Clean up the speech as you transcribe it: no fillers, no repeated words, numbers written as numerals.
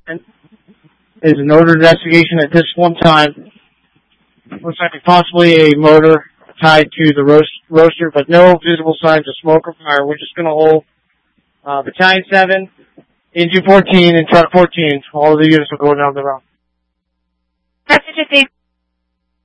is an odor investigation at this one time. Looks like possibly a motor tied to the roaster, but no visible signs of smoke or fire. We're just going to hold Battalion 7, Engine 14, and Truck 14. All of the units will go down the road. Message